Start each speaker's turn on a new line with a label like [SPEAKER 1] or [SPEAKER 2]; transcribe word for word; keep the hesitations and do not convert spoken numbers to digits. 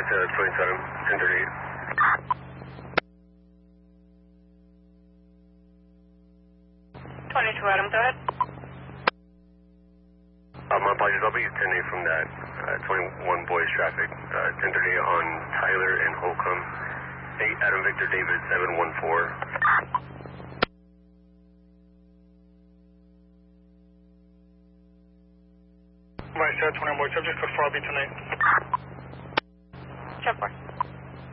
[SPEAKER 1] uh, twenty-seven, ten thirty-eight.
[SPEAKER 2] twenty-two, Adam, go ahead.
[SPEAKER 1] Uh, my apologies, I'll be ten eight from that. Uh, twenty-one boys traffic, uh, ten thirty on Tyler and Holcomb. eight Adam Victor David seven one four.
[SPEAKER 3] Right, sir, twenty-one boys, subject code four, I'll be tonight.
[SPEAKER 2] Check four.